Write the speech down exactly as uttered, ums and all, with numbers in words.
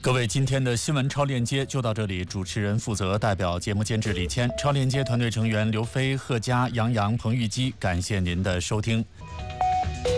各位，今天的新闻超链接就到这里。主持人负责，代表节目监制李谦，超链接团队成员刘飞、贺佳、杨洋、彭玉基，感谢您的收听。